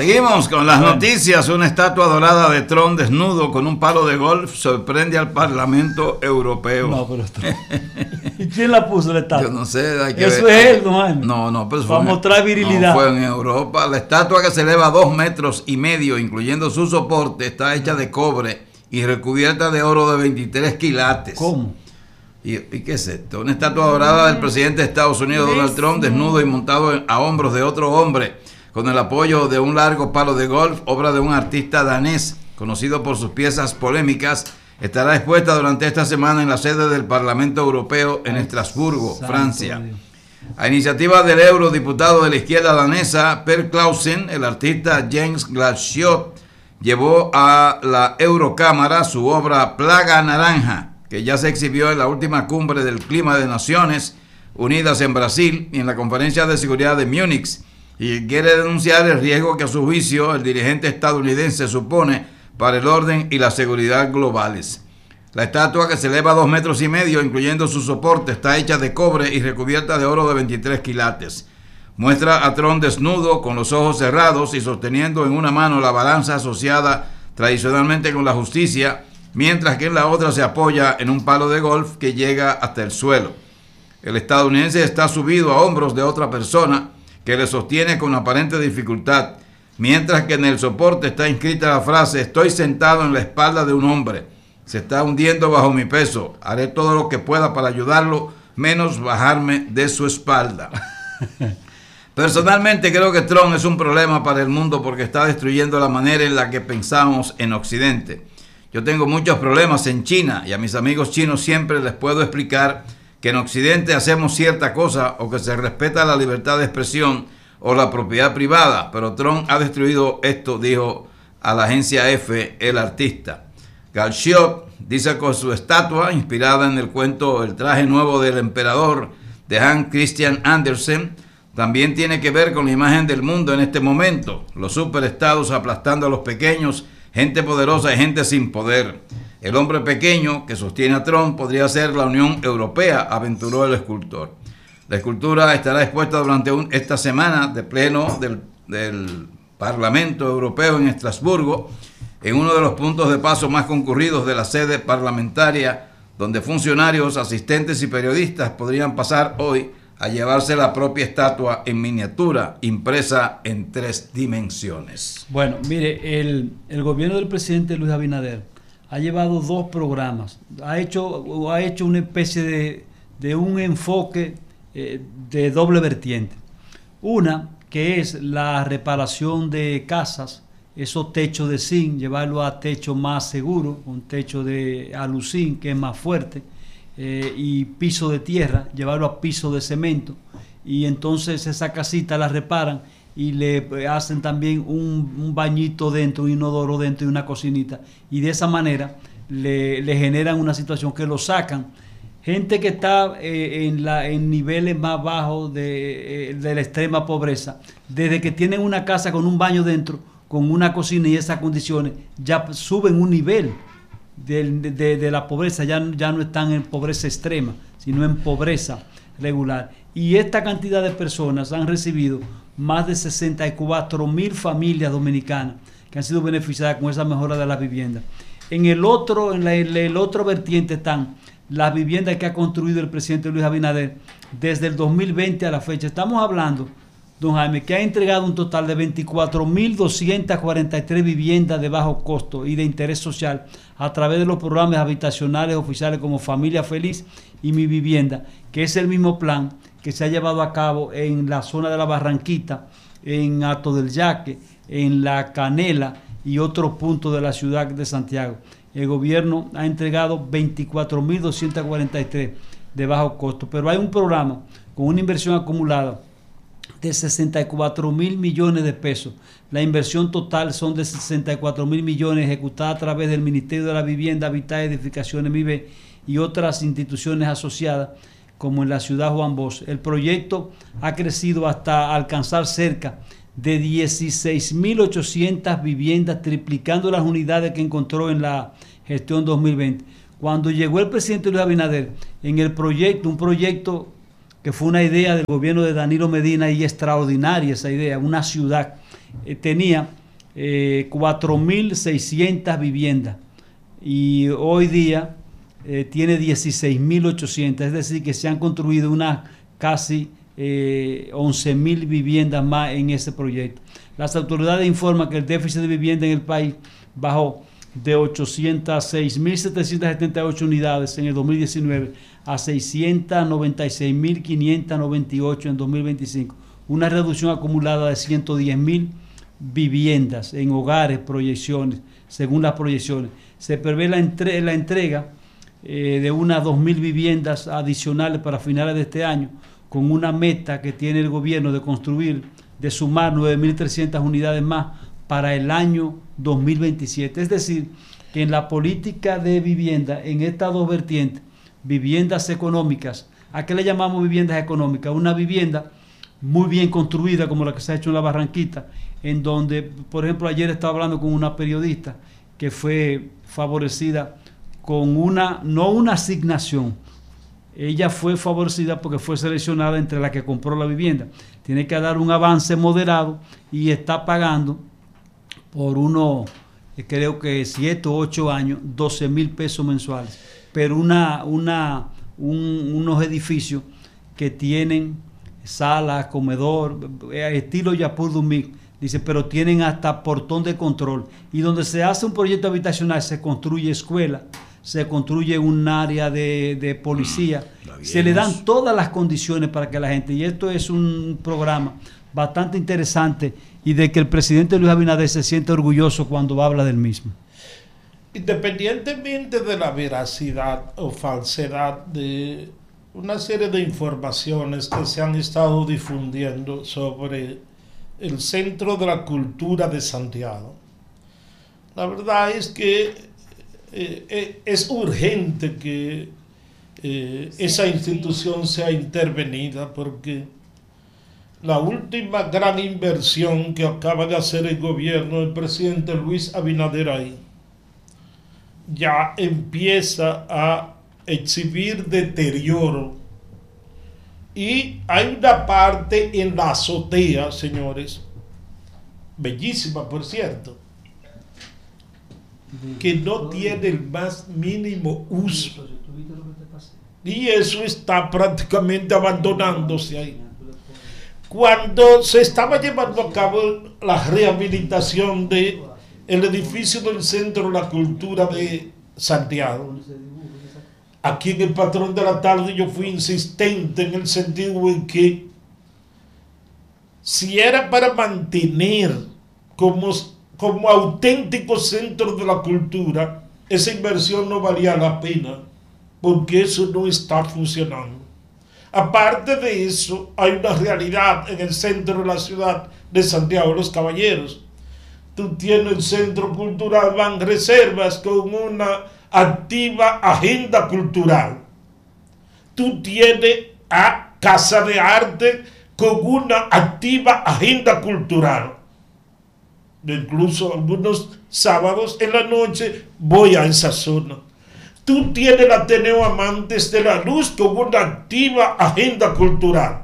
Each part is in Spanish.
Seguimos con las noticias. Una estatua dorada de Trump desnudo con un palo de golf sorprende al Parlamento Europeo. No, pero ¿y quién la puso la estatua? Yo no sé. Hay que Eso ver. es él, no. No, pero para mostrar virilidad. No, fue en Europa. La estatua, que se eleva 2,5 metros, incluyendo su soporte, está hecha de cobre y recubierta de oro de 23 quilates. ¿Cómo? ¿Y qué es esto? Una estatua dorada del presidente de Estados Unidos, Donald Trump, desnudo y montado a hombros de otro hombre, con el apoyo de un largo palo de golf, obra de un artista danés conocido por sus piezas polémicas, estará expuesta durante esta semana en la sede del Parlamento Europeo en Estrasburgo, Francia. A iniciativa del eurodiputado de la izquierda danesa Per Clausen, el artista Jens Glashow llevó a la Eurocámara su obra Plaga Naranja, que ya se exhibió en la última cumbre del Clima de Naciones Unidas en Brasil y en la Conferencia de Seguridad de Múnich, y quiere denunciar el riesgo que a su juicio el dirigente estadounidense supone para el orden y la seguridad globales. La estatua, que se eleva 2,5 metros, incluyendo su soporte, está hecha de cobre y recubierta de oro de 23 quilates. Muestra a Trump desnudo, con los ojos cerrados y sosteniendo en una mano la balanza asociada tradicionalmente con la justicia, mientras que en la otra se apoya en un palo de golf que llega hasta el suelo. El estadounidense está subido a hombros de otra persona que le sostiene con aparente dificultad, mientras que en el soporte está inscrita la frase: estoy sentado en la espalda de un hombre, se está hundiendo bajo mi peso, haré todo lo que pueda para ayudarlo, menos bajarme de su espalda. Personalmente creo que Trump es un problema para el mundo porque está destruyendo la manera en la que pensamos en Occidente. Yo tengo muchos problemas en China y a mis amigos chinos siempre les puedo explicar que en Occidente hacemos cierta cosa o que se respeta la libertad de expresión o la propiedad privada, pero Trump ha destruido esto, dijo a la agencia EFE el artista. Glashow dice que su estatua, inspirada en el cuento El traje nuevo del emperador de Hans Christian Andersen, también tiene que ver con la imagen del mundo en este momento, los superestados aplastando a los pequeños, gente poderosa y gente sin poder. El hombre pequeño que sostiene a Trump podría ser la Unión Europea, aventuró el escultor. La escultura estará expuesta durante esta semana de pleno del Parlamento Europeo en Estrasburgo, en uno de los puntos de paso más concurridos de la sede parlamentaria, donde funcionarios, asistentes y periodistas podrían pasar hoy a llevarse la propia estatua en miniatura, impresa en 3 dimensiones. Bueno, mire, el gobierno del presidente Luis Abinader ha llevado 2 programas, ha hecho una especie de un enfoque de doble vertiente. Una, que es la reparación de casas, esos techos de zinc, llevarlo a techo más seguro, un techo de aluzinc que es más fuerte, y piso de tierra, llevarlo a piso de cemento, y entonces esa casita la reparan y le hacen también un bañito dentro, un inodoro dentro y una cocinita, y de esa manera le generan una situación que lo sacan. Gente que está en niveles más bajos de la extrema pobreza, desde que tienen una casa con un baño dentro, con una cocina y esas condiciones, ya suben un nivel de la pobreza, ya no están en pobreza extrema, sino en pobreza regular. Y esta cantidad de personas han recibido más de 64,000 familias dominicanas que han sido beneficiadas con esa mejora de las viviendas. En el otro vertiente están las viviendas que ha construido el presidente Luis Abinader desde el 2020 a la fecha. Estamos hablando, don Jaime, que ha entregado un total de 24.243 viviendas de bajo costo y de interés social a través de los programas habitacionales oficiales como Familia Feliz y Mi Vivienda, que es el mismo plan que se ha llevado a cabo en la zona de la Barranquita, en Hato del Yaque, en La Canela y otros puntos de la ciudad de Santiago. El gobierno ha entregado 24.243 de bajo costo, pero hay un programa con una inversión acumulada de 64.000 millones de pesos. La inversión total son de 64.000 millones ejecutada a través del Ministerio de la Vivienda, Habitat y Edificaciones, MIBE, y otras instituciones asociadas, como en la ciudad Juan Bosch. El proyecto ha crecido hasta alcanzar cerca de 16.800 viviendas, triplicando las unidades que encontró en la gestión 2020. Cuando llegó el presidente Luis Abinader en el proyecto, un proyecto que fue una idea del gobierno de Danilo Medina y extraordinaria esa idea, una ciudad tenía 4.600 viviendas y hoy día tiene 16.800, es decir, que se han construido unas casi 11.000 viviendas más en ese proyecto. Las autoridades informan que el déficit de vivienda en el país bajó de 806.778 unidades en el 2019 a 696.598 en 2025, una reducción acumulada de 110.000 viviendas en hogares, proyecciones, según las proyecciones. Se prevé la entrega de unas 2.000 viviendas adicionales para finales de este año, con una meta que tiene el gobierno de construir, de sumar 9.300 unidades más para el año 2027. Es decir, que en la política de vivienda, en estas dos vertientes, viviendas económicas, ¿a qué le llamamos viviendas económicas? Una vivienda muy bien construida, como la que se ha hecho en la Barranquita, en donde, por ejemplo, ayer estaba hablando con una periodista que fue favorecida con no una asignación. Ella fue favorecida porque fue seleccionada entre la que compró la vivienda. Tiene que dar un avance moderado y está pagando por creo que 7 o 8 años, 12.000 pesos mensuales. Pero unos edificios que tienen sala, comedor, estilo Yapur Dumik, dice, pero tienen hasta portón de control. Y donde se hace un proyecto habitacional se construye escuela, se construye un área de policía, se le dan todas las condiciones para que la gente, y esto es un programa bastante interesante y de que el presidente Luis Abinader se siente orgulloso cuando habla del mismo. Independientemente de la veracidad o falsedad de una serie de informaciones que se han estado difundiendo sobre el Centro de la Cultura de Santiago, la verdad es que es urgente que esa institución sea intervenida, porque la última gran inversión que acaba de hacer el gobierno del presidente Luis Abinader ahí ya empieza a exhibir deterioro, y hay una parte en la azotea, señores, bellísima por cierto, que no tiene el más mínimo uso, y eso está prácticamente abandonándose ahí. Cuando se estaba llevando a cabo la rehabilitación del edificio del Centro de la Cultura de Santiago, aquí en el Patrón de la Tarde yo fui insistente en el sentido en que si era para mantener como auténtico centro de la cultura, esa inversión no valía la pena, porque eso no está funcionando. Aparte de eso, hay una realidad en el centro de la ciudad de Santiago Los Caballeros. Tú tienes el Centro Cultural Banreservas con una activa agenda cultural. Tú tienes a Casa de Arte con una activa agenda cultural. Incluso algunos sábados en la noche voy a esa zona. Tú tienes el Ateneo Amantes de la Luz con una activa agenda cultural.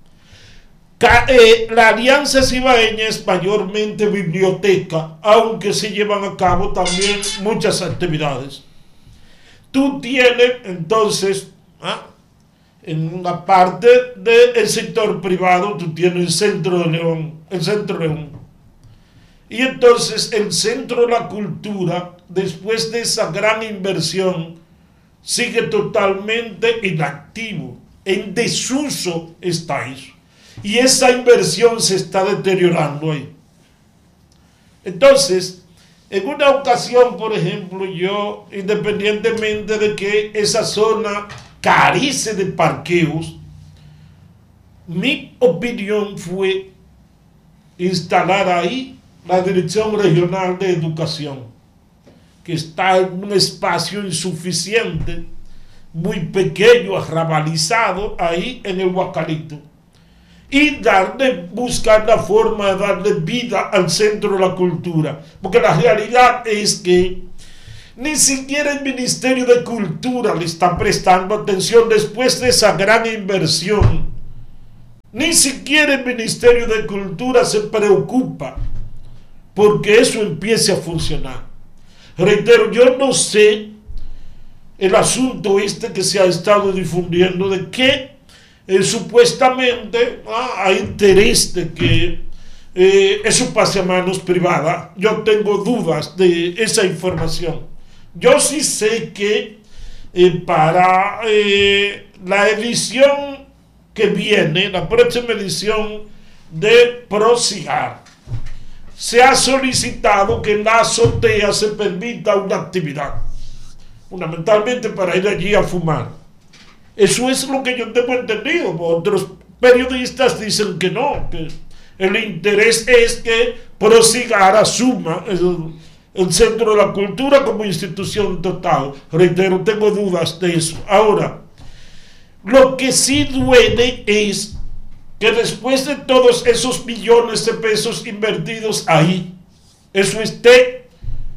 La Alianza Cibaeña es mayormente biblioteca, aunque se llevan a cabo también muchas actividades. Tú tienes entonces, en una parte del sector privado, tú tienes el Centro León. Y entonces el Centro de la Cultura, después de esa gran inversión, sigue totalmente inactivo, en desuso está eso. Y esa inversión se está deteriorando ahí. Entonces, en una ocasión, por ejemplo, yo, independientemente de que esa zona carece de parqueos, mi opinión fue instalar ahí la Dirección Regional de Educación, que está en un espacio insuficiente, muy pequeño, arrabalizado, ahí en el Guacalito, y buscar la forma de darle vida al Centro de la Cultura, porque la realidad es que ni siquiera el Ministerio de Cultura le está prestando atención después de esa gran inversión. Ni siquiera el Ministerio de Cultura se preocupa porque eso empiece a funcionar. Reitero, yo no sé el asunto que se ha estado difundiendo de que supuestamente hay interés de que eso pase a manos privadas. Yo tengo dudas de esa información. Yo sí sé que para la edición que viene, la próxima edición de Procigar, se ha solicitado que en la azotea se permita una actividad, fundamentalmente para ir allí a fumar. Eso es lo que yo tengo entendido. Otros periodistas dicen que no, que el interés es que Procigar asuma el Centro de la Cultura como institución total. Reitero, tengo dudas de eso. Ahora, lo que sí duele es que después de todos esos millones de pesos invertidos ahí, eso esté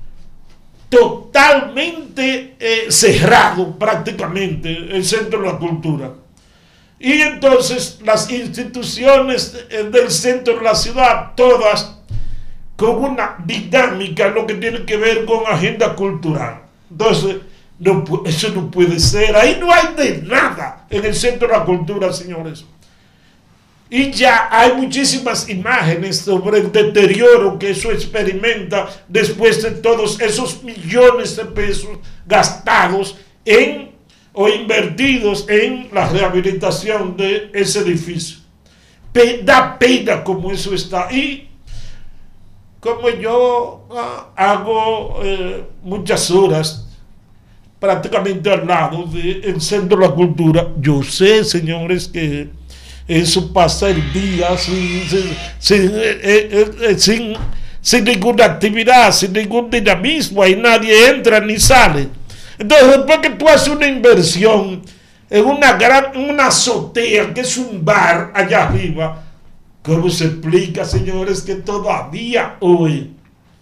totalmente cerrado prácticamente el Centro de la Cultura. Y entonces las instituciones del centro de la ciudad, todas con una dinámica, lo que tiene que ver con agenda cultural. Entonces, no, eso no puede ser. Ahí no hay de nada en el Centro de la Cultura, señores. Y ya hay muchísimas imágenes sobre el deterioro que eso experimenta después de todos esos millones de pesos gastados o invertidos en la rehabilitación de ese edificio. Da pena como eso está. Y como yo hago muchas horas prácticamente al lado del Centro de la Cultura, yo sé, señores, que eso pasa el día sin ninguna actividad, sin ningún dinamismo, ahí nadie entra ni sale. Entonces, después que tú haces una inversión en una azotea, que es un bar allá arriba, ¿cómo se explica, señores, que todavía hoy,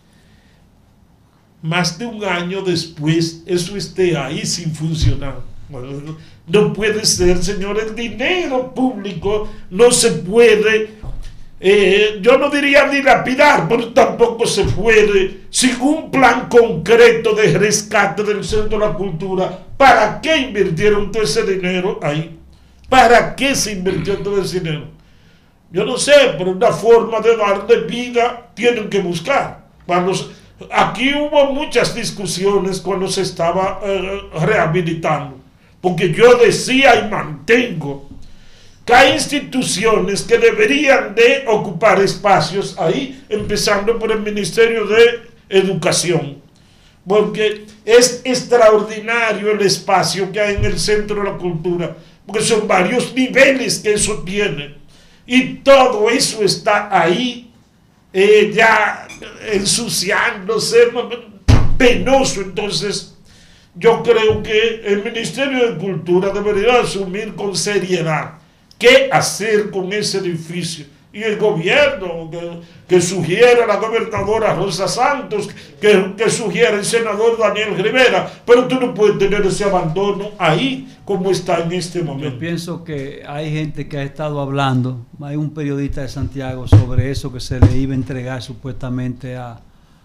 más de un año después, eso esté ahí sin funcionar? Bueno, no puede ser, señores. El dinero público no se puede, yo no diría dilapidar, pero tampoco se puede sin un plan concreto de rescate del Centro de la Cultura. ¿Para qué invirtieron todo ese dinero ahí? ¿Para qué se invirtió todo ese dinero? Yo no sé, pero una forma de darle vida tienen que buscar. Aquí hubo muchas discusiones cuando se estaba rehabilitando, porque yo decía y mantengo que hay instituciones que deberían de ocupar espacios ahí, empezando por el Ministerio de Educación, porque es extraordinario el espacio que hay en el Centro de la Cultura, porque son varios niveles que eso tiene, y todo eso está ahí ya ensuciándose, penoso. Entonces yo creo que el Ministerio de Cultura debería asumir con seriedad qué hacer con ese edificio, y el gobierno que sugiera la gobernadora Rosa Santos, que sugiera el senador Daniel Rivera, pero tú no puedes tener ese abandono ahí como está en este momento. Yo pienso que hay gente que ha estado hablando, hay un periodista de Santiago sobre eso que se le iba a entregar supuestamente a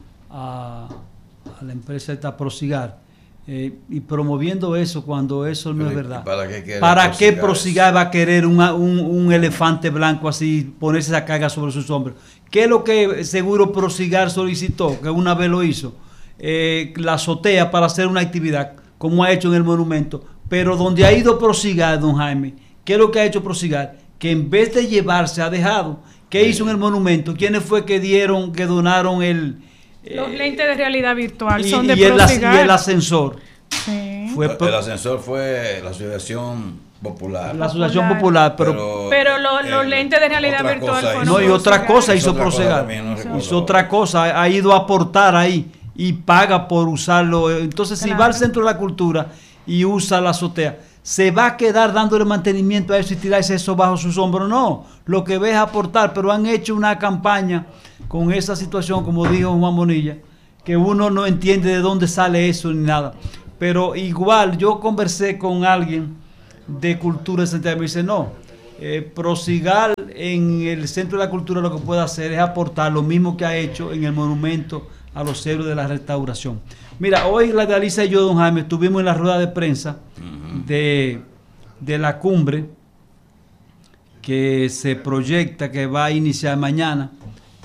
la empresa esta Procigar, y promoviendo eso cuando eso no es verdad. ¿Para qué Procigar va a querer un elefante blanco así, ponerse esa carga sobre sus hombros? ¿Qué es lo que seguro Procigar solicitó, que una vez lo hizo? La azotea para hacer una actividad, como ha hecho en el monumento. Pero donde ha ido Procigar, don Jaime, ¿qué es lo que ha hecho Procigar? Que en vez de llevarse, ha dejado. ¿Qué hizo en el monumento? ¿Quiénes fue que donaron los lentes de realidad virtual? Son de Procigar. Y el ascensor. Sí. El ascensor fue la Asociación Popular. La Asociación Popular, pero los lentes de realidad virtual fueron. No, y otra cosa hizo Procigar. Hizo otra cosa, ha ido a aportar ahí y paga por usarlo. Entonces, si va al Centro de la Cultura y usa la azotea, ¿se va a quedar dándole mantenimiento a eso y tirarse eso bajo sus hombros? No, lo que ve es aportar, pero han hecho una campaña con esa situación, como dijo Juan Bonilla, que uno no entiende de dónde sale eso ni nada. Pero igual, yo conversé con alguien de Cultura de Santiago y me dice, no, Prosigal en el Centro de la Cultura lo que puede hacer es aportar lo mismo que ha hecho en el monumento a los héroes de la restauración. Mira, hoy la Dalisa y yo, don Jaime, estuvimos en la rueda de prensa de la cumbre que se proyecta que va a iniciar mañana,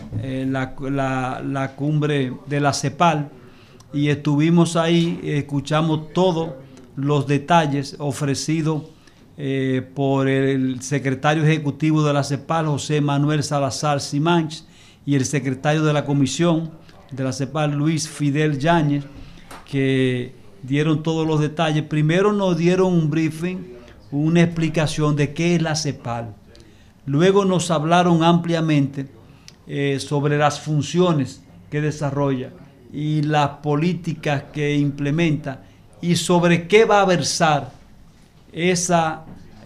la cumbre de la CEPAL, y estuvimos ahí, escuchamos todos los detalles ofrecidos por el secretario ejecutivo de la CEPAL, José Manuel Salazar Simanch, y el secretario de la comisión de la CEPAL, Luis Fidel Yáñez, que dieron todos los detalles. Primero nos dieron un briefing, una explicación de qué es la CEPAL. Luego nos hablaron ampliamente sobre las funciones que desarrolla y las políticas que implementa y sobre qué va a versar esa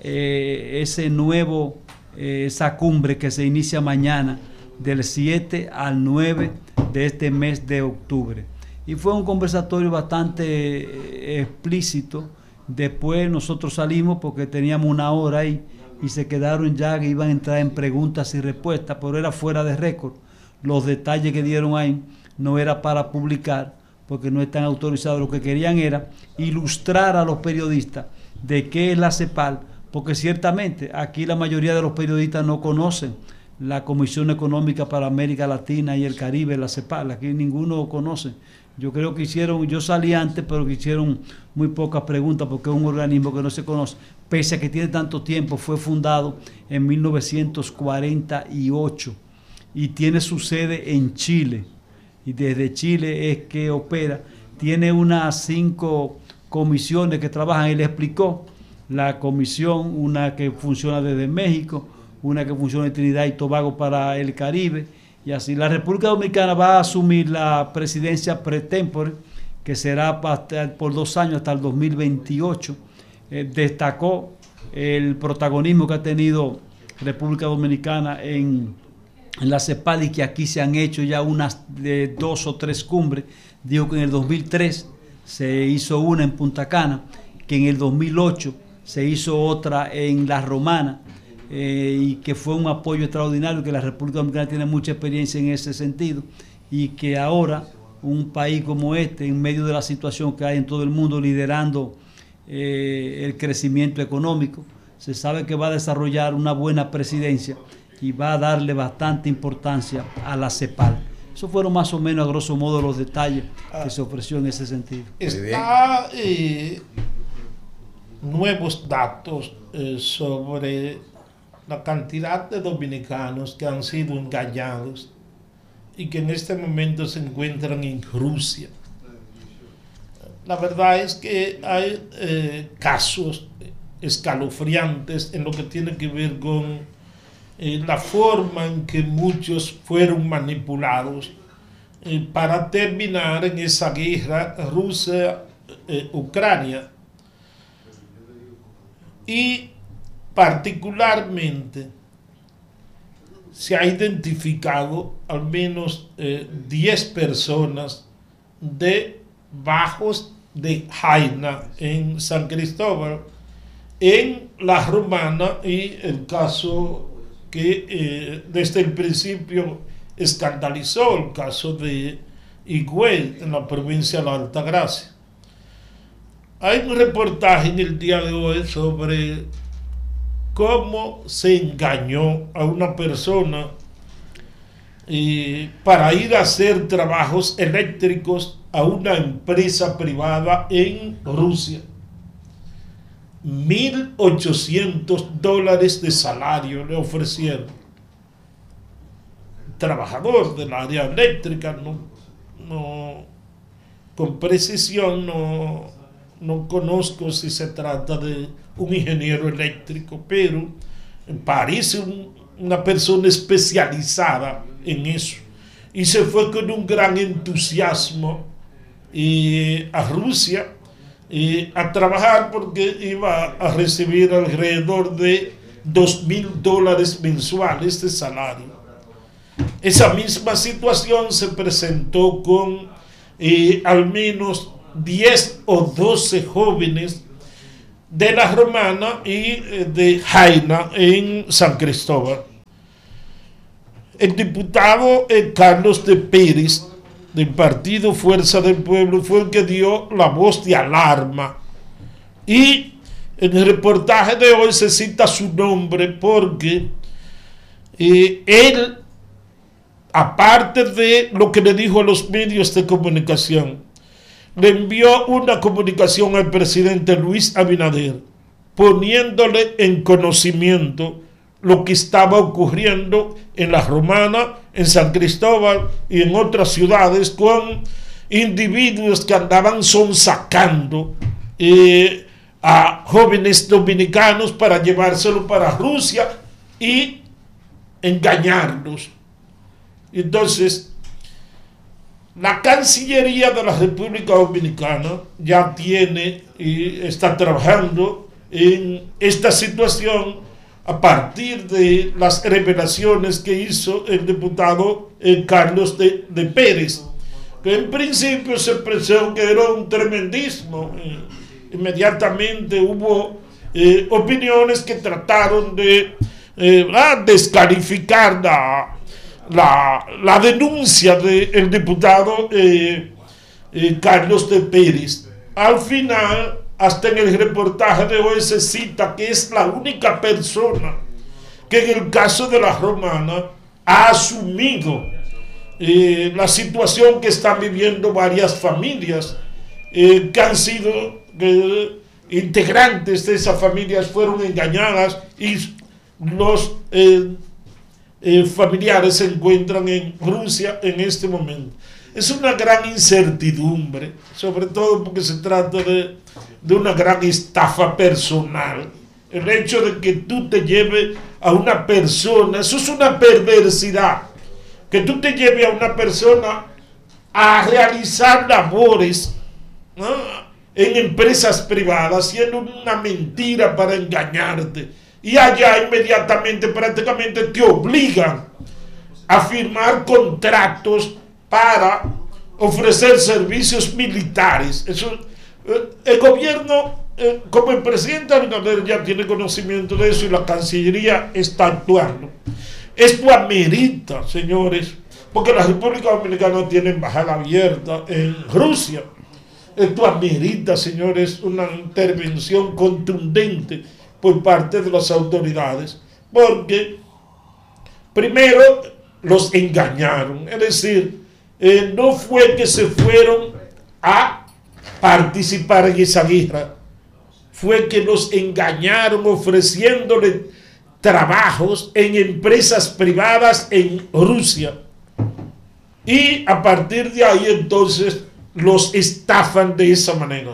cumbre que se inicia mañana del 7 al 9 de este mes de octubre. Y fue un conversatorio bastante explícito. Después nosotros salimos porque teníamos una hora ahí y se quedaron ya que iban a entrar en preguntas y respuestas, pero era fuera de récord. Los detalles que dieron ahí no era para publicar porque no están autorizados. Lo que querían era ilustrar a los periodistas de qué es la CEPAL, porque ciertamente aquí la mayoría de los periodistas no conocen la Comisión Económica para América Latina y el Caribe, la CEPAL. Aquí ninguno lo conoce. Yo creo que yo salí antes, pero que hicieron muy pocas preguntas porque es un organismo que no se conoce, pese a que tiene tanto tiempo. Fue fundado en 1948 y tiene su sede en Chile, y desde Chile es que opera. Tiene unas 5 comisiones que trabajan. Él explicó la comisión, una que funciona desde México, una que funciona en Trinidad y Tobago para el Caribe, y así. La República Dominicana va a asumir la presidencia pre-tempore, que será por 2 años hasta el 2028. Destacó el protagonismo que ha tenido República Dominicana en la CEPAL, y que aquí se han hecho ya unas 2 o 3 cumbres. Digo que en el 2003 se hizo una en Punta Cana, que en el 2008 se hizo otra en La Romana, y que fue un apoyo extraordinario, que la República Dominicana tiene mucha experiencia en ese sentido, y que ahora un país como este, en medio de la situación que hay en todo el mundo, liderando el crecimiento económico, se sabe que va a desarrollar una buena presidencia y va a darle bastante importancia a la CEPAL. Esos fueron más o menos, a grosso modo, los detalles que se ofreció en ese sentido. Está nuevos datos sobre la cantidad de dominicanos que han sido engañados y que en este momento se encuentran en Rusia. La verdad es que hay casos escalofriantes en lo que tiene que ver con la forma en que muchos fueron manipulados para terminar en esa guerra Rusia-Ucrania. Y particularmente se ha identificado al menos 10 personas de Bajos de Jaina en San Cristóbal, en La Romana, y el caso que desde el principio escandalizó, el caso de Higüey en la provincia de la Altagracia. Hay un reportaje en el día de hoy sobre cómo se engañó a una persona para ir a hacer trabajos eléctricos a una empresa privada en Rusia. $1,800 de salario le ofrecieron. Trabajador del área eléctrica, no con precisión no conozco si se trata de un ingeniero eléctrico, pero parece una persona especializada en eso. Y se fue con un gran entusiasmo a Rusia a trabajar, porque iba a recibir alrededor de $2,000 mensuales de salario. Esa misma situación se presentó con al menos 10 o 12 jóvenes de la Romana y de Jaina en San Cristóbal. El diputado Carlos de Pérez, del partido Fuerza del Pueblo, fue el que dio la voz de alarma. Y en el reportaje de hoy se cita su nombre porque él, aparte de lo que le dijo a los medios de comunicación, le envió una comunicación al presidente Luis Abinader, poniéndole en conocimiento lo que estaba ocurriendo en La Romana, en San Cristóbal y en otras ciudades, con individuos que andaban sonsacando a jóvenes dominicanos para llevárselo para Rusia y engañarlos. Entonces, la Cancillería de la República Dominicana ya tiene y está trabajando en esta situación a partir de las revelaciones que hizo el diputado Carlos de Pérez, que en principio se pensó que era un tremendismo. Inmediatamente hubo opiniones que trataron de descalificar la denuncia del diputado Carlos de Pérez. Al final, hasta en el reportaje de hoy se cita que es la única persona que en el caso de La Romana ha asumido la situación que están viviendo varias familias que han sido integrantes de esas familias, fueron engañadas y los familiares se encuentran en Rusia en este momento. Es una gran incertidumbre, sobre todo porque se trata de una gran estafa personal. El hecho de que tú te lleves a una persona, eso es una perversidad, que tú te lleves a una persona a realizar labores, ¿no?, en empresas privadas, siendo una mentira para engañarte, y allá inmediatamente prácticamente te obligan a firmar contratos para ofrecer servicios militares. Eso, el gobierno, como el presidente Abinader ya tiene conocimiento de eso y la Cancillería está actuando. Esto amerita, señores, porque la República Dominicana tiene embajada abierta en Rusia. Esto amerita, señores, una intervención contundente por parte de las autoridades, porque primero los engañaron, es decir, no fue que se fueron a participar en esa guerra, fue que los engañaron ofreciéndole trabajos en empresas privadas en Rusia, y a partir de ahí entonces los estafan de esa manera.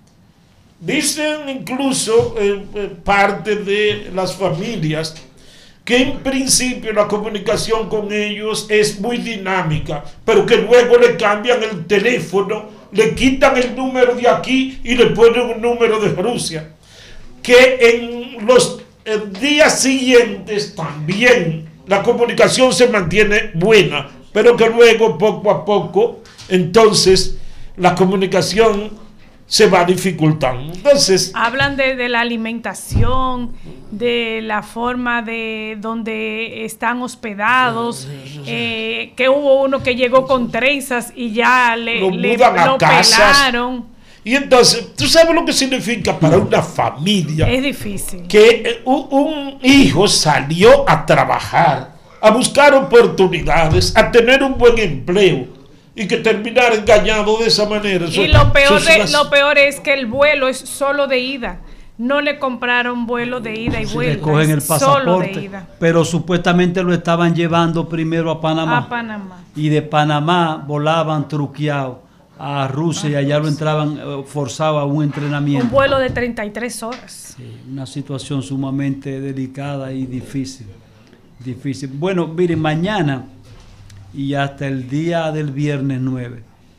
Dicen incluso parte de las familias que en principio la comunicación con ellos es muy dinámica, pero que luego le cambian el teléfono, le quitan el número de aquí y le ponen un número de Rusia, que en los días siguientes también la comunicación se mantiene buena, pero que luego poco a poco entonces la comunicación se va dificultando. Entonces hablan de la alimentación, de la forma de donde están hospedados, que hubo uno que llegó con trenzas y ya lo pelaron. Y entonces, ¿tú sabes lo que significa para una familia? Es difícil. Que un hijo salió a trabajar, a buscar oportunidades, a tener un buen empleo, y que terminar engañado de esa manera. Y lo peor es que el vuelo es solo de ida. No le compraron vuelo de ida y vuelta. Le cogen el pasaporte, pero supuestamente lo estaban llevando primero a Panamá. Y de Panamá volaban truqueado a Rusia y allá lo entraban forzado a un entrenamiento. Un vuelo de 33 horas. Sí, una situación sumamente delicada y difícil. Bueno, miren, mañana y hasta el día del viernes 9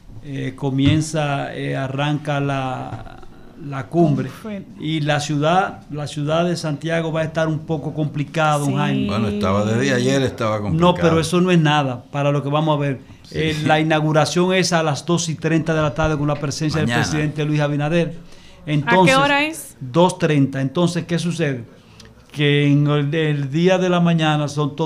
arranca la cumbre, y la ciudad de Santiago va a estar un poco complicada, don Jaime. Bueno, desde ayer estaba complicado. No, pero eso no es nada para lo que vamos a ver. La inauguración es a las 2:30 de la tarde con la presencia del presidente Luis Abinader. Entonces, ¿a qué hora es? 2:30. Entonces, ¿qué sucede? Que en el día de la mañana son